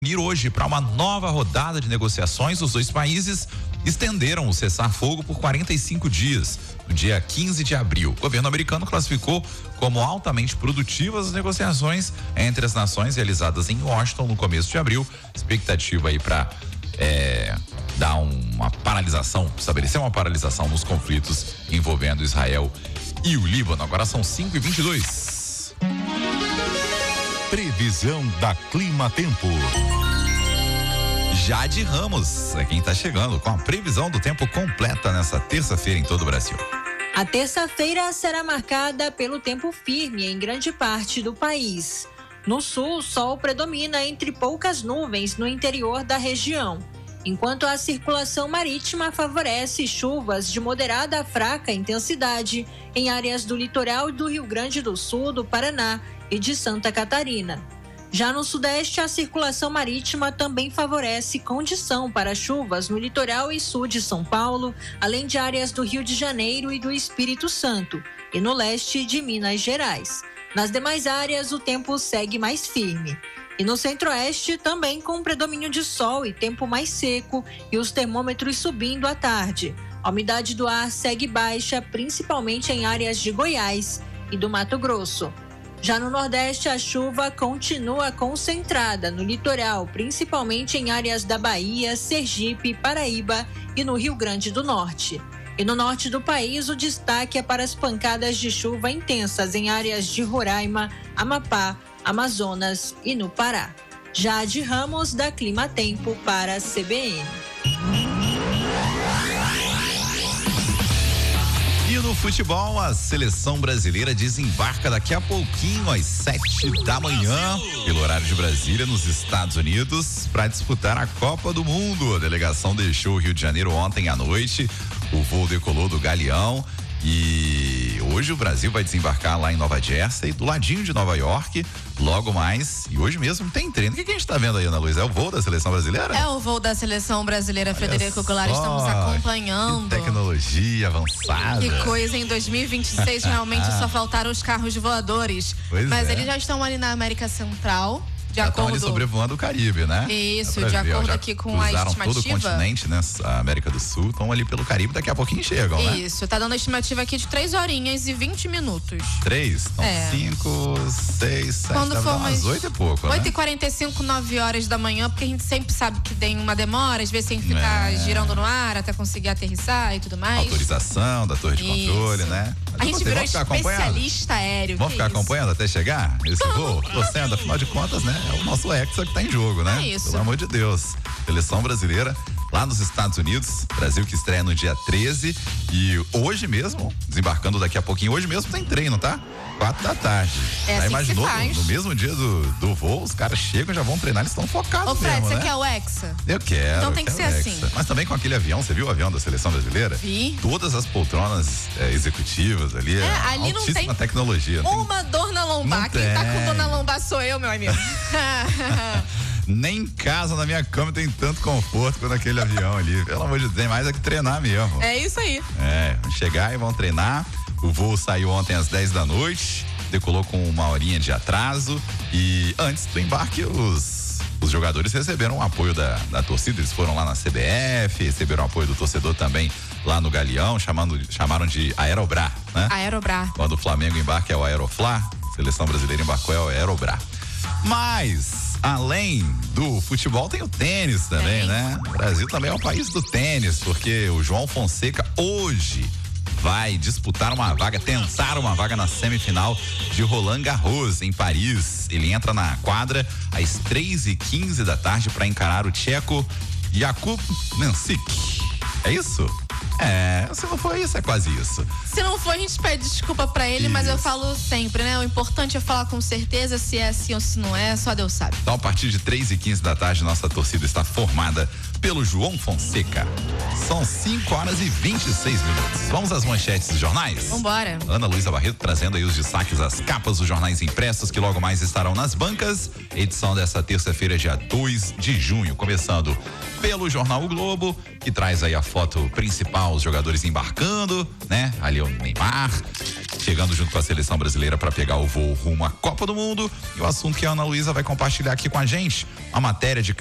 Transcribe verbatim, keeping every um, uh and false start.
Ir hoje para uma nova rodada de negociações. Os dois países estenderam o cessar-fogo por quarenta e cinco dias, no dia quinze de abril. O governo americano classificou como altamente produtivas as negociações entre as nações realizadas em Washington no começo de abril. Expectativa aí para é, dar uma paralisação, estabelecer uma paralisação nos conflitos envolvendo Israel e o Líbano. Agora são cinco e vinte e dois. Previsão da Clima Tempo. Jade Ramos é quem está chegando com a previsão do tempo completa nessa terça-feira em todo o Brasil. A terça-feira será marcada pelo tempo firme em grande parte do país. No sul, o sol predomina entre poucas nuvens no interior da região, enquanto a circulação marítima favorece chuvas de moderada a fraca intensidade em áreas do litoral do Rio Grande do Sul, do Paraná e de Santa Catarina. Já no sudeste, a circulação marítima também favorece condição para chuvas no litoral e sul de São Paulo, além de áreas do Rio de Janeiro e do Espírito Santo, e no leste de Minas Gerais. Nas demais áreas, o tempo segue mais firme. E no centro-oeste, também com predomínio de sol e tempo mais seco e os termômetros subindo à tarde. A umidade do ar segue baixa, principalmente em áreas de Goiás e do Mato Grosso. Já no Nordeste, a chuva continua concentrada no litoral, principalmente em áreas da Bahia, Sergipe, Paraíba e no Rio Grande do Norte. E no norte do país, o destaque é para as pancadas de chuva intensas em áreas de Roraima, Amapá, Amazonas e no Pará. Jade Ramos, da Clima Tempo, para a C B N. E no futebol, a seleção brasileira desembarca daqui a pouquinho, às sete da manhã, pelo horário de Brasília, nos Estados Unidos, para disputar a Copa do Mundo. A delegação deixou o Rio de Janeiro ontem à noite. O voo decolou do Galeão e hoje o Brasil vai desembarcar lá em Nova Jersey, do ladinho de Nova York, logo mais. E hoje mesmo tem treino. O que, que a gente tá vendo aí, Ana Luiz? É o voo da seleção brasileira? É o voo da seleção brasileira, Frederico Goulart. Estamos acompanhando. Que tecnologia avançada. Que coisa, em dois mil e vinte e seis realmente só faltaram os carros voadores. Pois Mas é. Eles já estão ali na América Central. De já acordo... estão ali sobrevoando o Caribe, né? Isso, de acordo ver, aqui com a estimativa. Todo o continente, né? A América do Sul, estão ali pelo Caribe, daqui a pouquinho chegam, né? Isso, tá dando a estimativa aqui de três horinhas e vinte minutos. Três? Então é. cinco, seis, sete, Quando for umas umas oito e pouco, oito né? e quarenta e cinco, nove horas da manhã, porque a gente sempre sabe que tem uma demora, às vezes tem que ficar é. girando no ar até conseguir aterrissar e tudo mais. Autorização da torre de Isso. controle, né? Mas a gente virou especialista aéreo. Vamos ficar isso? acompanhando até chegar esse voo? Tô sendo, afinal de contas, né? É o nosso Hexa que tá em jogo, né? É isso. Pelo amor de Deus. Seleção brasileira lá nos Estados Unidos, Brasil que estreia no dia treze e hoje mesmo, desembarcando daqui a pouquinho, hoje mesmo tem treino, tá? Quatro da tarde. É já assim imaginou, que se faz. No, no mesmo dia do, do voo, os caras chegam e já vão treinar, eles estão focados. Ô Fred, mesmo, você né? quer o Hexa? Eu quero. Então tem que ser Hexa. assim. Mas também com aquele avião, você viu o avião da seleção brasileira? Vi. Todas as poltronas é, executivas ali, É, é ali não tem tecnologia. Uma tem... dor na lombar. Não Quem tem. tá com dor na lombar sou eu, meu amigo. Nem em casa, na minha cama, tem tanto conforto quanto aquele avião ali. Pelo amor de Deus, tem mais é que treinar mesmo. É isso aí. É, vão chegar e vão treinar. O voo saiu ontem às dez da noite, decolou com uma horinha de atraso e antes do embarque os, os jogadores receberam o apoio da, da torcida, eles foram lá na C B F, receberam o apoio do torcedor também lá no Galeão, chamando, chamaram de Aerobrar, né? Aerobrar. Quando o Flamengo embarca é o Aeroflá, a seleção brasileira embarcou é o Aerobrar. Mas, além do futebol, tem o tênis também, tem. né? O Brasil também é o país do tênis, porque o João Fonseca hoje vai disputar uma vaga, tentar uma vaga na semifinal de Roland Garros, em Paris. Ele entra na quadra às três e quinze da tarde para encarar o tcheco Jakub Mensik. É isso? É, se não for isso, é quase isso. Se não for, a gente pede desculpa pra ele, isso. Mas eu falo sempre, né? O importante é falar com certeza se é assim ou se não é, só Deus sabe. Então, a partir de três e quinze da tarde, nossa torcida está formada pelo João Fonseca. São cinco horas e vinte e seis minutos. Vamos às manchetes dos jornais? Vambora. Ana Luísa Barreto trazendo aí os destaques das capas dos jornais impressos que logo mais estarão nas bancas. Edição dessa terça-feira, dia dois de junho. Começando pelo jornal O Globo, que traz aí a foto principal, os jogadores embarcando, né? Ali o Neymar. chegando junto com a seleção brasileira para pegar o voo rumo à Copa do Mundo. E o assunto que a Ana Luísa vai compartilhar aqui com a gente, a matéria de